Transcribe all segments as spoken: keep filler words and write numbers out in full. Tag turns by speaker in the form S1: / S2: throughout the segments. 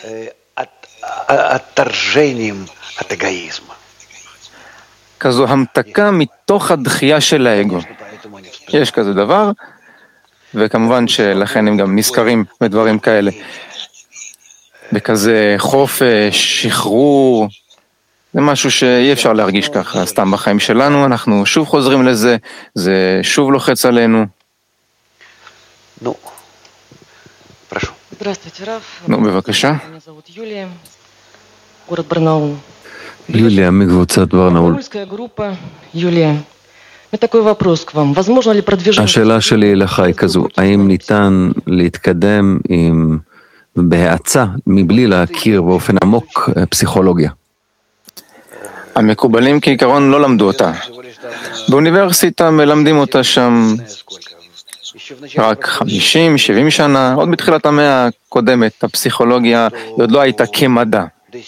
S1: כזו המתקה מתוך הדחייה של האגו. יש כזה דבר, וכמובן שלכן הם גם נזכרים בדברים כאלה. בכזה חופש, שחרור, זה משהו שאי אפשר להרגיש ככה, סתם בחיים שלנו, אנחנו שוב חוזרים לזה, זה שוב לוחץ עלינו.
S2: נו, прошу.
S3: Здравствуйте, Раф.
S1: נו, בבקשה.
S3: Меня зовут Юлия. Город Барнаул.
S4: יוליה מקבוצת ברנאול.
S3: Барнаульская группа. Юлия. У меня такой вопрос к вам. Возможно ли продвижение...
S4: השאלה שלי אליך היא כזו, האם ניתן להתקדם עם בהאצה מבלי להכיר באופן עמוק פסיכולוגיה?
S1: המקובלים כעיקרון לא למדו אותה. באוניברסיטה מלמדים אותה שם רק חמישים שבעים שנה, עוד בתחילת המאה הקודמת, הפסיכולוגיה היא עוד לא הייתה כמדע.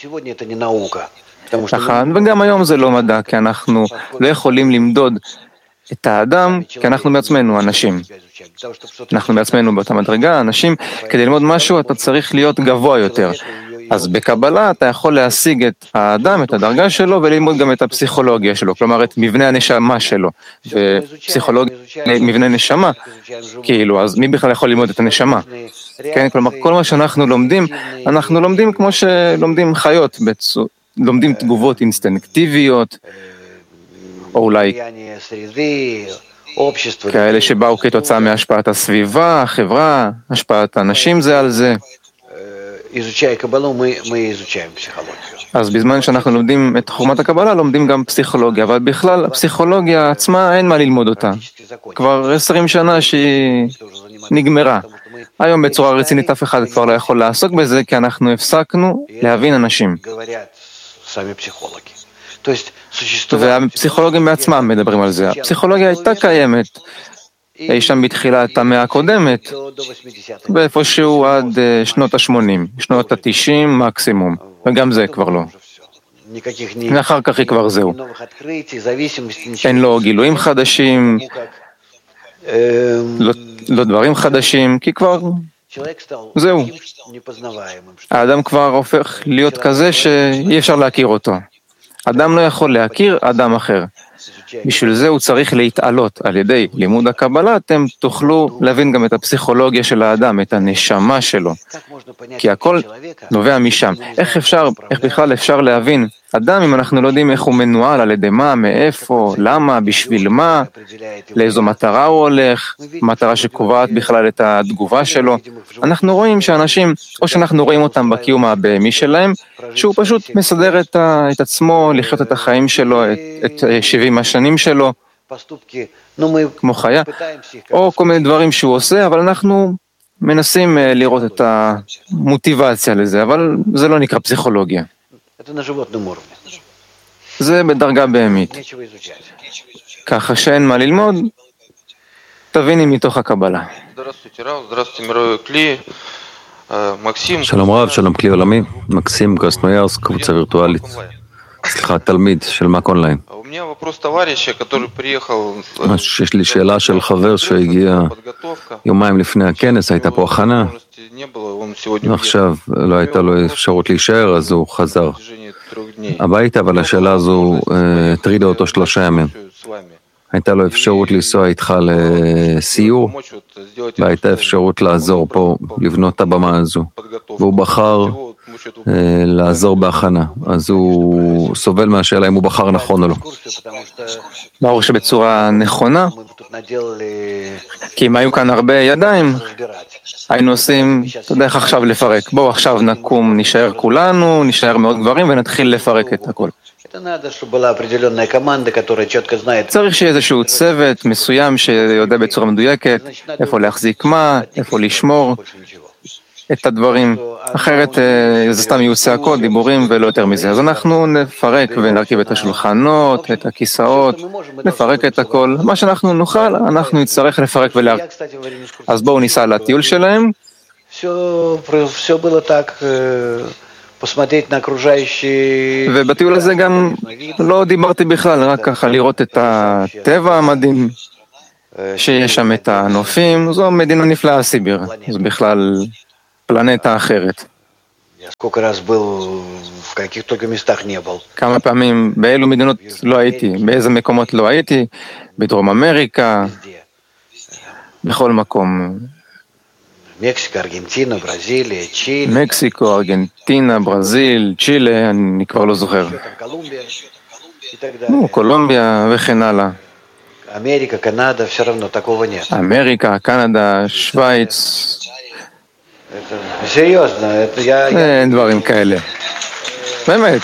S1: נכון, וגם היום זה לא מדע, כי אנחנו לא יכולים למדוד את האדם, כי אנחנו בעצמנו אנשים. אנחנו בעצמנו באותה מדרגה, אנשים, כדי ללמוד משהו אתה צריך להיות גבוה יותר. אז בקבלה אתה יכול להשיג את האדם, את הדרגה שלו, וללמוד גם את הפסיכולוגיה שלו, כלומר את מבנה הנשמה שלו. ופסיכולוגיה, מבנה נשמה, כאילו, אז מי בכלל יכול ללמוד את הנשמה? כן, כלומר, כל מה שאנחנו לומדים, אנחנו לומדים כמו שלומדים חיות, בצו, לומדים תגובות אינסטינקטיביות, או אולי כאלה שבאו כתוצאה מהשפעת הסביבה, החברה, השפעת האנשים זה על זה. אז בזמן שאנחנו לומדים את חוכמת הקבלה, לומדים גם פסיכולוגיה, אבל בכלל הפסיכולוגיה עצמה אין מה ללמוד אותה. כבר עשרים שנה שהיא נגמרה. היום בצורה רצינית אף אחד כבר לא יכול לעסוק בזה, כי אנחנו הפסקנו להבין אנשים. והפסיכולוגים בעצמם מדברים על זה. הפסיכולוגיה הייתה קיימת אי שם בתחילת המאה הקודמת, ואיפשהו עד שנות ה-שמונים, שנות ה-תשעים מקסימום, וגם זה כבר לא. ואחר כך היא כבר זהו. אין לו גילויים חדשים, לא, לא דברים חדשים, כי כבר זהו. האדם כבר הופך להיות כזה שאי אפשר להכיר אותו. אדם לא יכול להכיר אדם אחר. בשביל זה הוא צריך להתעלות. על ידי לימוד הקבלה אתם תוכלו להבין גם את הפסיכולוגיה של האדם, את הנשמה שלו. כי הכל נובע משם. איך אפשר, איך בכלל אפשר להבין אדם אם אנחנו לא יודעים איך הוא מנוהל, על ידי מה, מאיפה, למה, בשביל מה, לאיזו מטרה הוא הולך, מטרה שקובעת בכלל את התגובה שלו. אנחנו רואים שאנשים, או שאנחנו רואים אותם בקיום הבהמי שלהם, שהוא פשוט מסדר את, ה, את עצמו, לחיות את החיים שלו, את, את שבעים השנים שלו, כמו חיה, או כל מיני דברים שהוא עושה, אבל אנחנו מנסים לראות את המוטיבציה לזה, אבל זה לא נקרא פסיכולוגיה. זה בדרגה בהמית. ככה שאין מה ללמוד, תביני מתוך הקבלה.
S4: שלום רב, שלום כלי עולמי, מקסים קרסנויארסק, קבוצה וירטואלית. סליחה, תלמיד של מק אונליין. יש לי שאלה של חבר שהגיע יומיים לפני הכנס, הייתה פה הכנה, ועכשיו לא הייתה לו אפשרות להישאר, אז הוא חזר הביתה, אבל השאלה הזו הטרידה אותו שלושה ימים. הייתה לו אפשרות לנסוע איתך לסיור, והייתה אפשרות לעזור פה, לבנות את הבמה הזו, והוא בחר לעזור בהכנה, אז הוא סובל מהשאלה אם הוא בחר נכון או לא.
S1: ברור שבצורה נכונה, כי אם היו כאן הרבה ידיים, היינו עושים, אתה יודע איך עכשיו לפרק, בואו עכשיו נקום, נשאר כולנו, נשאר מאוד גברים ונתחיל לפרק את הכל. צריך שיהיה איזשהו צוות מסוים שיודע בצורה מדויקת איפה להחזיק מה, איפה לשמור את הדברים, אחרת זה סתם יהיו צעקות, דיבורים ולא יותר מזה. אז אנחנו נפרק ונרכיב את השולחנות, את הכיסאות, נפרק את הכל, מה שאנחנו נוכל אנחנו נצטרך לפרק ולהרכיב. אז בואו ניסע לטיול שלהם. ובטיול הזה גם לא דיברתי בכלל, רק ככה לראות את הטבע המדהים שיש שם, את הנופים. זו מדינה נפלאה, סיביר, זו בכלל פלנטה אחרת. כמה פעמים, באילו מדינות לא הייתי, באיזה מקומות לא הייתי, בדרום אמריקה, בכל מקום. מקסיקו, ארגנטינה, ברזיל, צ'ילה, אני כבר לא זוכר. נו, קולומביה וכן הלאה.
S2: אמריקה, קנדה, все равно такого нет.
S1: אמריקה, קנדה, שוויץ.
S2: серьезно, это я
S1: אין דברים כאלה. באמת.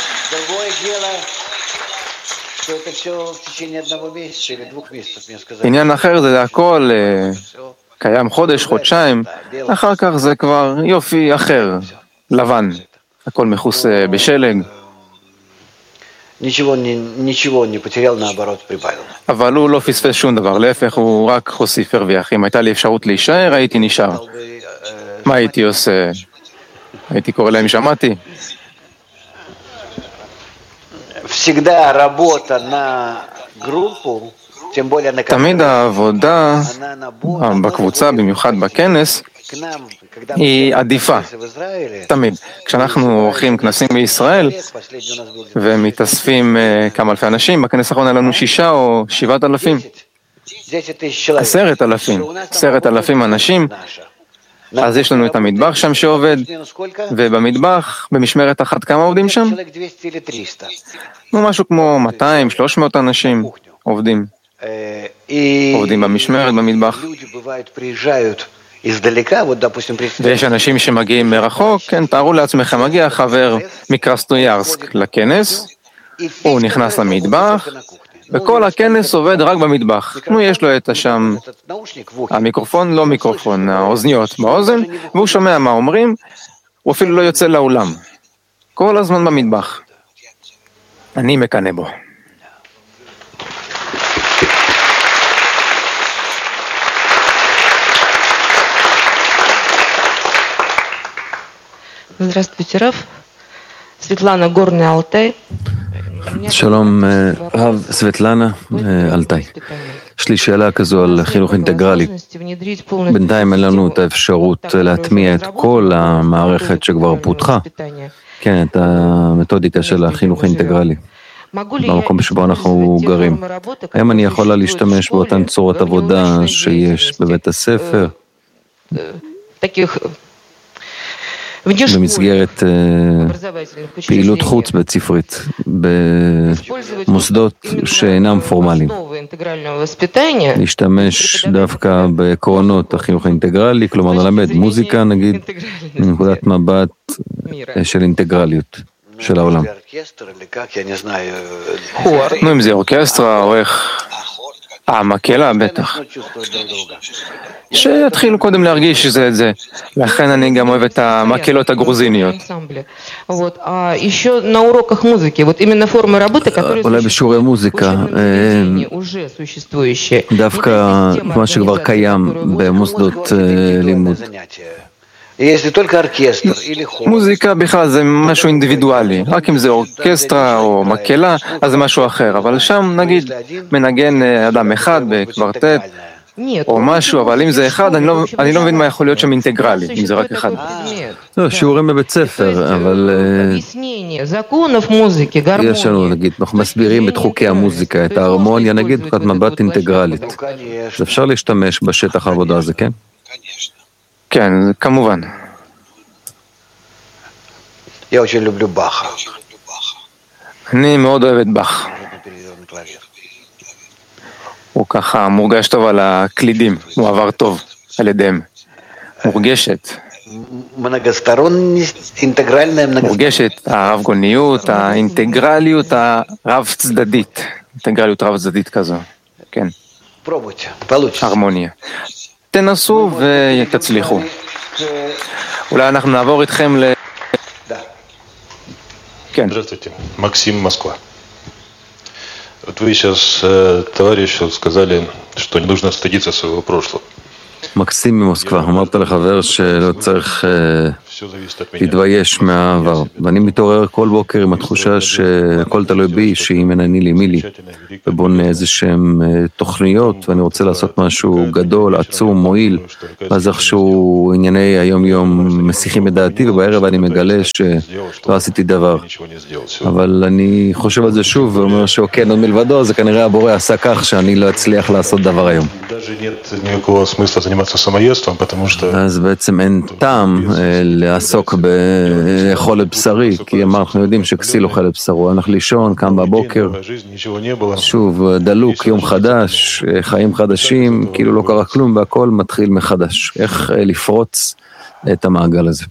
S1: עניין אחר זה הכל קיים חודש, חודשיים, אחר כך זה כבר יופי אחר, לבן, הכל מכוסה בשלג. אבל הוא לא פספס שום דבר, להפך הוא רק הוסיף הרוויח. אם הייתה לי אפשרות להישאר, הייתי נשאר. מה הייתי עושה? הייתי קורא להם שמעתי. תמיד העבודה בקבוצה, במיוחד בכנס, היא עדיפה, תמיד. כשאנחנו עורכים כנסים בישראל ומתאספים כמה אלפי אנשים, בכנס האחרון היה לנו שישה או שבעת אלפים, עשרת אלפים, עשרת אלפים אנשים, אז יש לנו את המטבח שם שעובד, ובמטבח, במשמרת אחת, כמה עובדים שם? משהו כמו מאתיים שלוש מאות אנשים עובדים, עובדים במשמרת, במטבח. ויש אנשים שמגיעים מרחוק, כן, תארו לעצמכם, מגיע חבר מקרסנויארסק לכנס, הוא נכנס למטבח, וכל הכנס עובד רק במטבח. נו, יש לו את השם, המיקרופון, לא מיקרופון, האוזניות באוזן, והוא שומע מה אומרים, הוא אפילו לא יוצא לאולם. כל הזמן במטבח. אני מקנא בו.
S3: Здравствуйте, Рав. Светлана, Горный Алтай.
S4: שלום, רב סבטלנה, אלטאי. יש לי שאלה כזו על חינוך אינטגרלי. בינתיים אין לנו את האפשרות להטמיע את כל המערכת שכבר פותחה. כן, את המתודיקה של החינוך האינטגרלי. במקום שבו אנחנו גרים. האם אני יכולה להשתמש באותן צורות עבודה שיש בבית הספר? במסגרת פעילות חוץ בית ספרית, במוסדות שאינם פורמליים. להשתמש דווקא בעקרונות החינוך האינטגרלי, כלומר ללמד מוזיקה נגיד, מנקודת מבט של אינטגרליות של העולם.
S1: נו, אם זה אורקסטרה או איך... אה, מקהלה, בטח. שיתחילו קודם להרגיש שזה את זה. לכן אני גם אוהב את המקהלות הגרוזיניות.
S4: אולי בשיעורי מוזיקה, דווקא מה שכבר קיים במוסדות לימוד.
S1: מוזיקה בכלל זה משהו אינדיבידואלי, רק אם זה אורקסטרה או מקהלה, אז זה משהו אחר, אבל שם נגיד מנגן אדם אחד בקוורטט או משהו, אבל אם זה אחד, אני לא, אני לא מבין מה יכול להיות שם אינטגרלי, אם זה רק אחד.
S4: לא, שיעורים בבית ספר, אבל יש לנו, נגיד, אנחנו מסבירים את חוקי המוזיקה, את ההרמוניה, נגיד, בקודת מבט אינטגרלית. אז אפשר להשתמש בשטח העבודה הזה, כן?
S1: כן, כמובן. אני מאוד אוהב את באך. הוא ככה מורגש טוב על הקלידים, הוא עבר טוב על ידיהם. מורגשת. מורגשת הרב גוניות, האינטגרליות הרב צדדית. אינטגרליות רב צדדית כזו, כן. הרמוניה. תנסו ותצליחו. אולי אנחנו נעבור איתכם ל... כן.
S5: Здравствуйте, Максим, Москва. Вот вы сейчас э, товарищу сказали, что не нужно стыдиться своего прошлого.
S4: מקסים ממוסקבה, אמרת לחבר שלא צריך להתבייש מהעבר. ואני מתעורר כל בוקר עם התחושה שהכל תלוי בי, שאם אין אני לי מי לי, ובונה איזה שהם תוכניות, ואני רוצה לעשות משהו גדול, עצום, מועיל, ואז איכשהו ענייני היום-יום מסיחים את דעתי, ובערב אני מגלה שלא עשיתי דבר. אבל אני חושב על זה שוב, ואומר שאוקיי, עוד מלבדו, זה כנראה הבורא עשה כך שאני לא אצליח לעשות דבר היום. אז בעצם אין טעם לעסוק לאכול את בשרי, כי אנחנו יודעים שכסיל אוכל את בשרו, הלך לישון, קם בבוקר, שוב דלוק, יום חדש, חיים חדשים, כאילו לא קרה כלום והכל מתחיל מחדש. איך לפרוץ את המעגל הזה?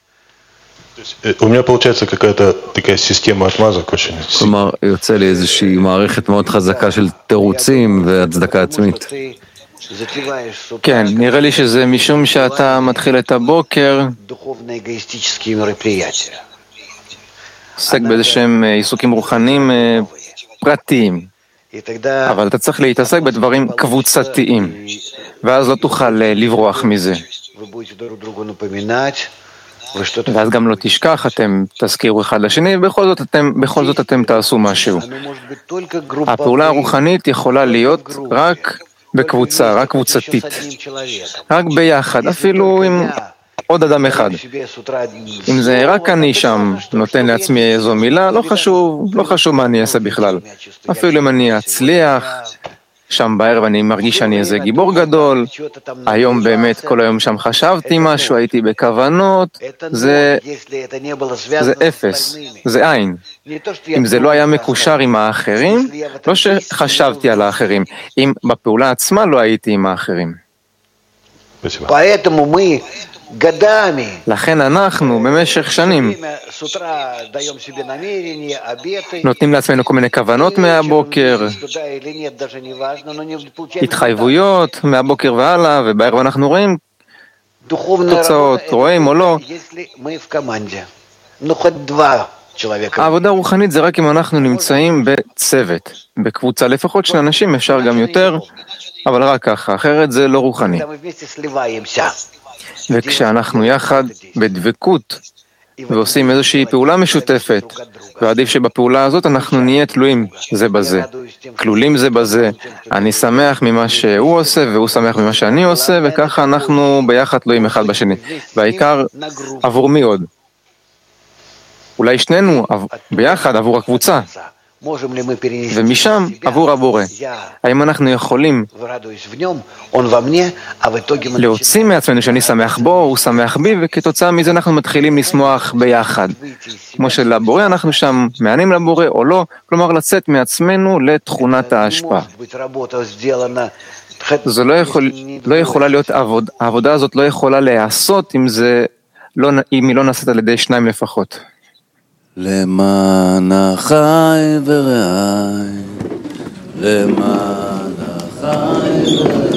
S5: У меня получается какая-то такая система отмазок очень.
S4: כלומר, יוצא לי איזושהי מערכת מאוד חזקה של תירוצים והצדקה עצמית.
S1: כן, נראה לי שזה משום שאתה מתחיל את הבוקר, עוסק באיזה שהם עיסוקים רוחניים פרטיים, אבל אתה צריך להתעסק בדברים קבוצתיים, ואז לא תוכל לברוח מזה. ואז גם לא תשכח, אתם תזכירו אחד לשני, בכל זאת אתם, בכל זאת אתם תעשו משהו. הפעולה הרוחנית יכולה להיות רק בקבוצה, רק קבוצתית, רק ביחד, אפילו עם עוד אדם אחד. אם זה רק אני שם נותן לעצמי איזו מילה, לא חשוב, לא חשוב מה אני אעשה בכלל. אפילו אם אני אצליח, שם בערב אני מרגיש שאני איזה גיבור גדול, היום באמת כל היום שם חשבתי משהו, הייתי בכוונות, זה, זה אפס, זה עין. אם זה לא היה מקושר עם האחרים, לא שחשבתי על האחרים, אם בפעולה עצמה לא הייתי עם האחרים. לכן אנחנו במשך שנים נותנים לעצמנו כל מיני כוונות מהבוקר, התחייבויות מהבוקר והלאה, ובערב אנחנו רואים תוצאות, רואים או לא. העבודה הרוחנית זה רק אם אנחנו נמצאים בצוות, בקבוצה, לפחות של אנשים, אפשר גם יותר, אבל רק ככה, אחרת זה לא רוחני. וכשאנחנו יחד בדבקות ועושים איזושהי פעולה משותפת, ועדיף שבפעולה הזאת אנחנו נהיה תלויים זה בזה, כלולים זה בזה, אני שמח ממה שהוא עושה והוא שמח ממה שאני עושה, וככה אנחנו ביחד תלויים אחד בשני. והעיקר עבור מי עוד? אולי שנינו ביחד עבור הקבוצה, ומשם עבור הבורא. האם אנחנו יכולים להוציא מעצמנו שאני שמח בו, הוא שמח בי, וכתוצאה מזה אנחנו מתחילים לשמוח ביחד. כמו שלבורא אנחנו שם מענים לבורא או לא, כלומר לצאת מעצמנו לתכונת ההשפעה. זו לא, יכול, לא יכולה להיות עבוד, העבודה הזאת לא יכולה להיעשות אם, זה לא, אם היא לא נעשית על ידי שניים לפחות.
S6: למען החי ורעי, למען החי ורעי.